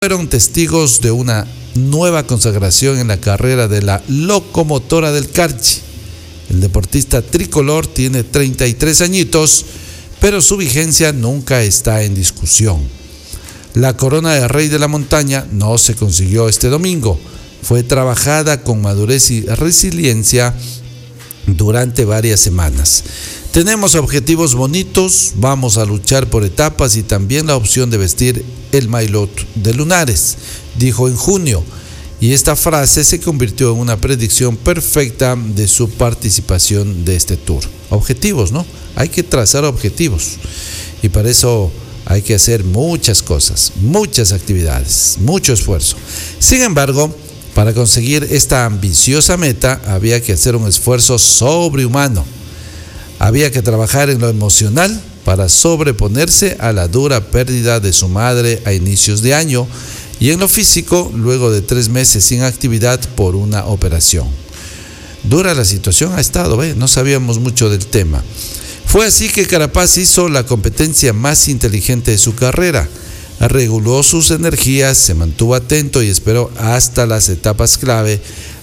fueron testigos de una nueva consagración en la carrera de la locomotora del Carchi. El deportista tricolor tiene 33 añitos, pero su vigencia nunca está en discusión. La corona de rey de la montaña no se consiguió este domingo. Fue trabajada con madurez y resiliencia durante varias semanas. Tenemos objetivos bonitos, vamos a luchar por etapas y también la opción de vestir el maillot de lunares, dijo en junio. Y esta frase se convirtió en una predicción perfecta de su participación de este tour. Objetivos, ¿no? Hay que trazar objetivos. Y para eso hay que hacer muchas cosas, muchas actividades, mucho esfuerzo. Sin embargo, para conseguir esta ambiciosa meta había que hacer un esfuerzo sobrehumano. Había que trabajar en lo emocional para sobreponerse a la dura pérdida de su madre a inicios de año y en lo físico luego de 3 meses sin actividad por una operación. Dura la situación ha estado, no sabíamos mucho del tema. Fue así que Carapaz hizo la competencia más inteligente de su carrera. Reguló sus energías, se mantuvo atento y esperó hasta las etapas clave,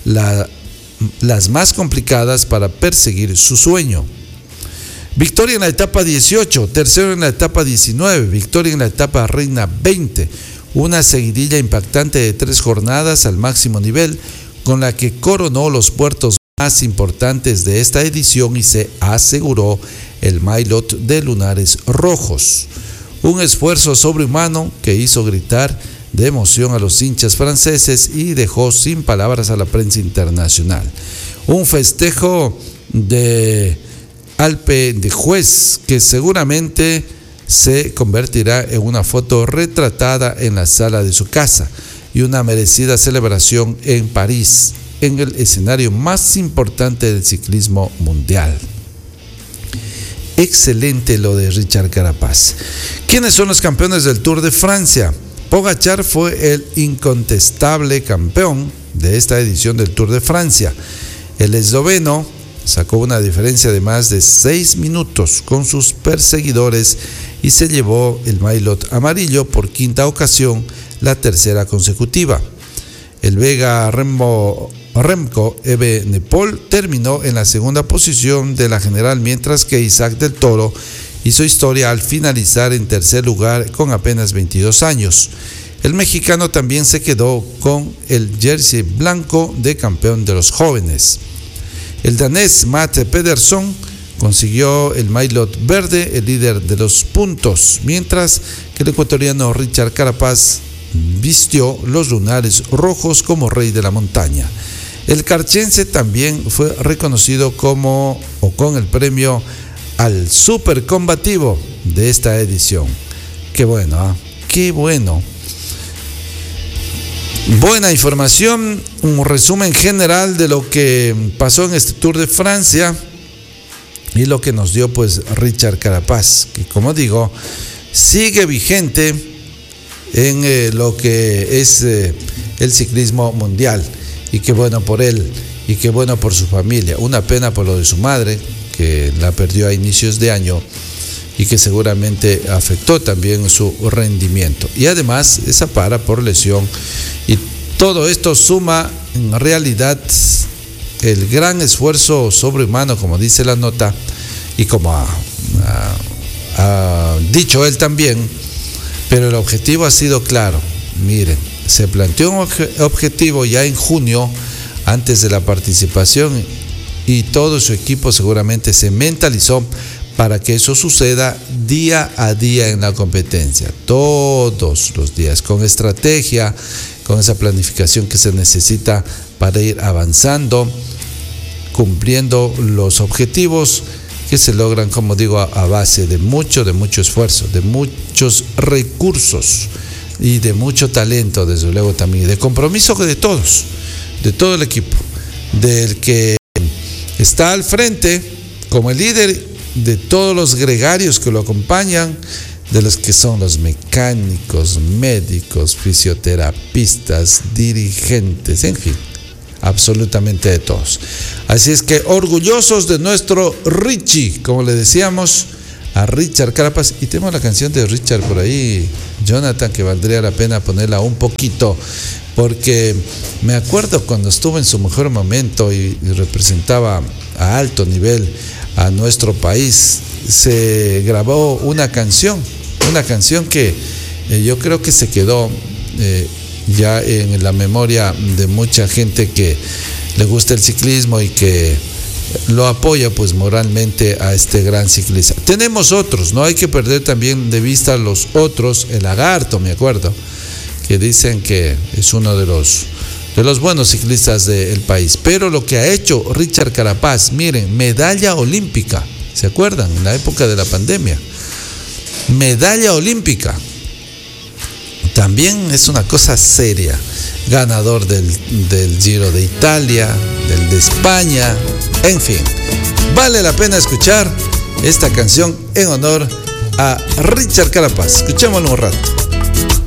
las más complicadas para perseguir su sueño. Victoria en la etapa 18, tercero en la etapa 19, victoria en la etapa reina 20, una seguidilla impactante de 3 jornadas al máximo nivel, con la que coronó los puertos más importantes de esta edición y se aseguró el maillot de lunares rojos. Un esfuerzo sobrehumano que hizo gritar de emoción a los hinchas franceses y dejó sin palabras a la prensa internacional. Un festejo de Alpe de Juez que seguramente se convertirá en una foto retratada en la sala de su casa y una merecida celebración en París, en el escenario más importante del ciclismo mundial. Excelente lo de Richard Carapaz. ¿Quiénes son los campeones del Tour de Francia? Pogačar fue el incontestable campeón de esta edición del Tour de Francia. El esloveno sacó una diferencia de más de 6 minutos con sus perseguidores y se llevó el maillot amarillo por 5ª ocasión, la 3ª consecutiva. El belga Remco Evenepoel terminó en la 2ª posición de la general, mientras que Isaac del Toro hizo historia al finalizar en 3er lugar con apenas 22 años. El mexicano también se quedó con el jersey blanco de campeón de los jóvenes. El danés Matt Pedersen consiguió el maillot verde, el líder de los puntos, mientras que el ecuatoriano Richard Carapaz vistió los lunares rojos como rey de la montaña. El carchense también fue reconocido con el premio al super combativo de esta edición. Qué bueno, qué bueno. Buena información, un resumen general de lo que pasó en este Tour de Francia y lo que nos dio pues Richard Carapaz, que como digo, sigue vigente en lo que es el ciclismo mundial. Y qué bueno por él, y qué bueno por su familia. Una pena por lo de su madre, que la perdió a inicios de año y que seguramente afectó también su rendimiento. Y además esa para por lesión. Y todo esto suma en realidad el gran esfuerzo sobrehumano, como dice la nota, y como ha dicho él también, pero el objetivo ha sido claro. Miren, se planteó un objetivo ya en junio, antes de la participación, y todo su equipo seguramente se mentalizó para que eso suceda día a día en la competencia, todos los días, con estrategia, con esa planificación que se necesita para ir avanzando, cumpliendo los objetivos que se logran, como digo, a base de mucho esfuerzo, de muchos recursos y de mucho talento, desde luego también, de compromiso de todos, de todo el equipo, del que está al frente como el líder, de todos los gregarios que lo acompañan, de los que son los mecánicos, médicos, fisioterapistas, dirigentes, en fin, absolutamente de todos. Así es que orgullosos de nuestro Richie, como le decíamos, a Richard Carapaz. Y tenemos la canción de Richard por ahí, Jonathan, que valdría la pena ponerla un poquito, porque me acuerdo cuando estuvo en su mejor momento y representaba a alto nivel a nuestro país, se grabó una canción que yo creo que se quedó ya en la memoria de mucha gente que le gusta el ciclismo y que lo apoya pues moralmente a este gran ciclista. Tenemos otros, no hay que perder también de vista los otros. El Lagarto, me acuerdo, que dicen que es uno de los buenos ciclistas del país. Pero lo que ha hecho Richard Carapaz, miren, medalla olímpica, ¿se acuerdan? En la época de la pandemia, medalla olímpica, también es una cosa seria. Ganador del Giro de Italia, del de España, en fin. Vale la pena escuchar esta canción en honor a Richard Carapaz. Escuchémoslo un rato.